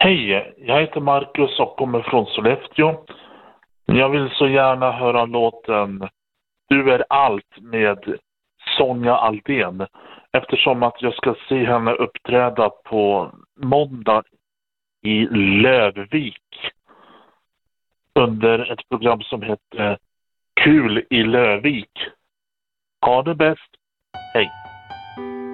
Hej, jag heter Marcus och kommer från Sollefteå. Jag vill så gärna höra låten Du är allt med Sonja Aldén. Eftersom att jag ska se henne uppträda på måndag i Lövvik under ett program som heter Kul i Lövvik. Ha det bäst. Hej.